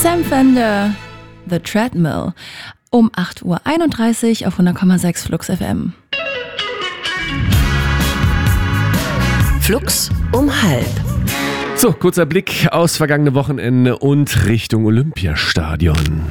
Sam Fender, The Treadmill. Um 8.31 Uhr auf 100,6 Flux FM. Flux um halb. So, kurzer Blick aus vergangene Wochenende und Richtung Olympiastadion.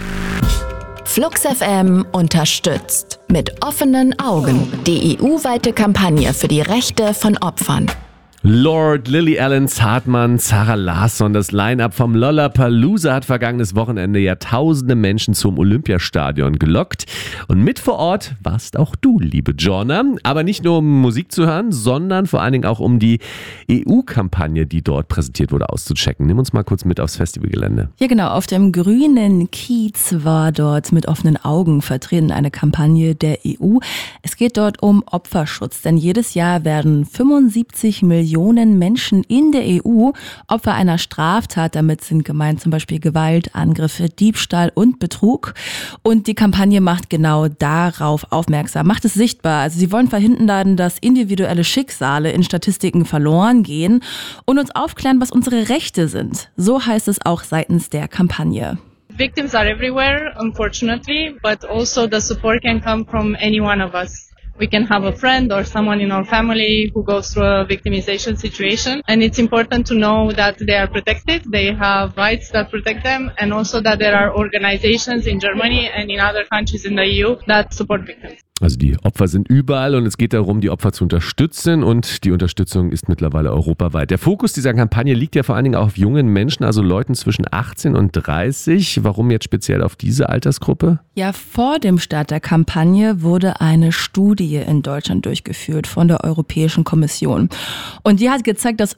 Flux FM unterstützt mit offenen Augen die EU-weite Kampagne für die Rechte von Opfern. Lorde, Lily Allen, Hartmann, Zara Larsson, das Line-Up vom Lollapalooza hat vergangenes Wochenende ja tausende Menschen zum Olympiastadion gelockt. Und mit vor Ort warst auch du, liebe Jorna. Aber nicht nur um Musik zu hören, sondern vor allen Dingen auch um die EU-Kampagne, die dort präsentiert wurde, auszuchecken. Nimm uns mal kurz mit aufs Festivalgelände. Ja genau, auf dem grünen Kiez war dort mit offenen Augen vertreten eine Kampagne der EU. Es geht dort um Opferschutz, denn jedes Jahr werden 75 Millionen Menschen in der EU Opfer einer Straftat. Damit sind gemeint zum Beispiel Gewalt, Angriffe, Diebstahl und Betrug. Und die Kampagne macht genau darauf aufmerksam, macht es sichtbar. Also sie wollen verhindern, dass individuelle Schicksale in Statistiken verloren gehen und uns aufklären, was unsere Rechte sind. So heißt es auch seitens der Kampagne. Victims are everywhere, unfortunately, but also the support can come from any one of us. We can have a friend or someone in our family who goes through a victimization situation. And it's important to know that they are protected, they have rights that protect them, and also that there are organizations in Germany and in other countries in the EU that support victims. Also die Opfer sind überall und es geht darum, die Opfer zu unterstützen und die Unterstützung ist mittlerweile europaweit. Der Fokus dieser Kampagne liegt ja vor allen Dingen auch auf jungen Menschen, also Leuten zwischen 18 und 30. Warum jetzt speziell auf diese Altersgruppe? Ja, vor dem Start der Kampagne wurde eine Studie in Deutschland durchgeführt von der Europäischen Kommission. Und die hat gezeigt, dass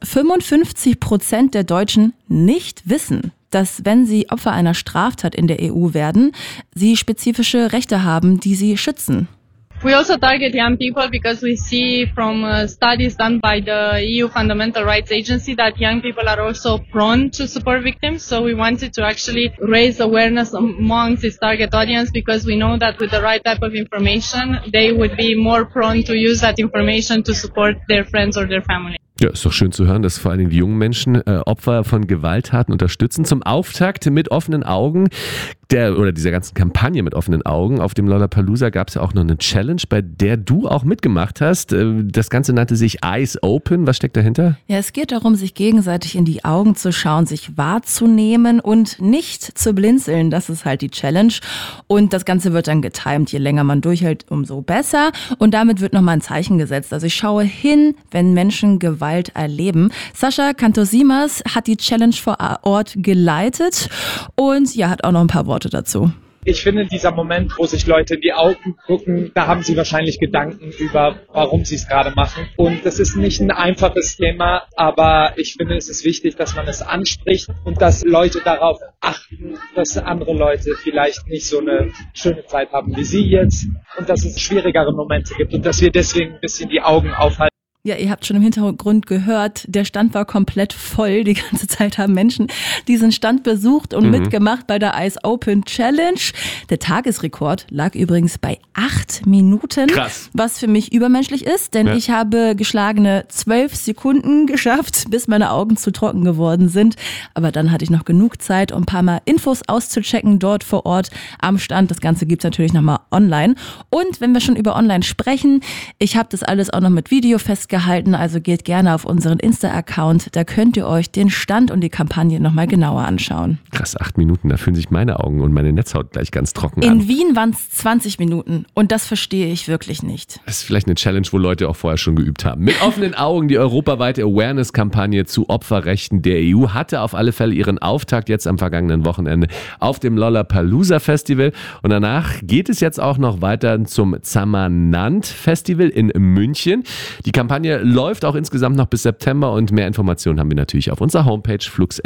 55% der Deutschen nicht wissen, dass wenn sie Opfer einer Straftat in der EU werden, sie spezifische Rechte haben, die sie schützen. We also target young people because we see from studies done by the EU Fundamental Rights Agency that young people are also prone to support victims. So we wanted to actually raise awareness amongst this target audience because we know that with the right type of information, they would be more prone to use that information to support their friends or their family. Ja, ist doch schön zu hören, dass vor allen Dingen die jungen Menschen Opfer von Gewalttaten unterstützen. Zum Auftakt mit offenen Augen dieser ganzen Kampagne mit offenen Augen auf dem Lollapalooza gab es ja auch noch eine Challenge, bei der du auch mitgemacht hast. Das Ganze nannte sich Eyes Open. Was steckt dahinter? Ja, es geht darum, sich gegenseitig in die Augen zu schauen, sich wahrzunehmen und nicht zu blinzeln. Das ist halt die Challenge. Und das Ganze wird dann getimed. Je länger man durchhält, umso besser. Und damit wird nochmal ein Zeichen gesetzt. Also ich schaue hin, wenn Menschen Gewalt erleben. Sascha Cantosimas hat die Challenge vor Ort geleitet und ja, hat auch noch ein paar Worte dazu. Ich finde, dieser Moment, wo sich Leute in die Augen gucken, da haben sie wahrscheinlich Gedanken über, warum sie es gerade machen. Und das ist nicht ein einfaches Thema, aber ich finde, es ist wichtig, dass man es anspricht und dass Leute darauf achten, dass andere Leute vielleicht nicht so eine schöne Zeit haben wie sie jetzt und dass es schwierigere Momente gibt und dass wir deswegen ein bisschen die Augen aufhalten. Ja, ihr habt schon im Hintergrund gehört, der Stand war komplett voll. Die ganze Zeit haben Menschen diesen Stand besucht und mitgemacht bei der Eyes Open Challenge. Der Tagesrekord lag übrigens bei 8 Minuten. Krass. Was für mich übermenschlich ist, denn ich habe geschlagene 12 Sekunden geschafft, bis meine Augen zu trocken geworden sind. Aber dann hatte ich noch genug Zeit, um ein paar Mal Infos auszuchecken dort vor Ort am Stand. Das Ganze gibt's natürlich nochmal online. Und wenn wir schon über online sprechen, ich habe das alles auch noch mit Video festgehalten. Also geht gerne auf unseren Insta-Account, da könnt ihr euch den Stand und die Kampagne nochmal genauer anschauen. Krass, 8 Minuten, da fühlen sich meine Augen und meine Netzhaut gleich ganz trocken an. In Wien waren es 20 Minuten und das verstehe ich wirklich nicht. Das ist vielleicht eine Challenge, wo Leute auch vorher schon geübt haben. Mit offenen Augen, die europaweite Awareness-Kampagne zu Opferrechten der EU hatte auf alle Fälle ihren Auftakt jetzt am vergangenen Wochenende auf dem Lollapalooza Festival. Und danach geht es jetzt auch noch weiter zum Zamanant Festival in München. Die Kampagne läuft auch insgesamt noch bis September und mehr Informationen haben wir natürlich auf unserer Homepage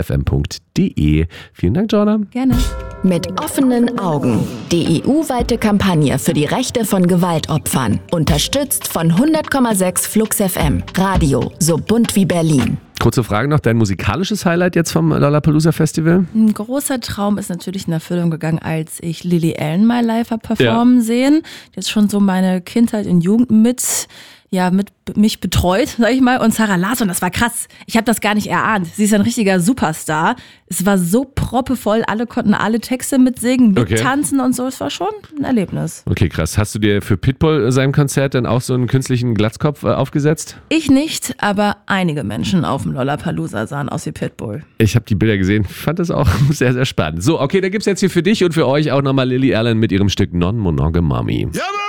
fluxfm.de. Vielen Dank, Jorna. Gerne. Mit offenen Augen. Die EU-weite Kampagne für die Rechte von Gewaltopfern. Unterstützt von 100,6 Flux FM. Radio so bunt wie Berlin. Kurze Frage noch, dein musikalisches Highlight jetzt vom Lollapalooza Festival? Ein großer Traum ist natürlich in Erfüllung gegangen, als ich Lily Allen mal live performen sehen. Jetzt schon so meine Kindheit und Jugend mit mich betreut, sag ich mal, und Sarah Larsson, das war krass. Ich habe das gar nicht erahnt. Sie ist ein richtiger Superstar. Es war so proppevoll, alle konnten alle Texte mitsingen, mittanzen und so. Es war schon ein Erlebnis. Okay, krass. Hast du dir für Pitbull seinem Konzert dann auch so einen künstlichen Glatzkopf aufgesetzt? Ich nicht, aber einige Menschen auf dem Lollapalooza sahen aus wie Pitbull. Ich habe die Bilder gesehen, fand das auch sehr, sehr spannend. So, okay, da gibt's jetzt hier für dich und für euch auch nochmal Lily Allen mit ihrem Stück Non-Monogamy. Ja,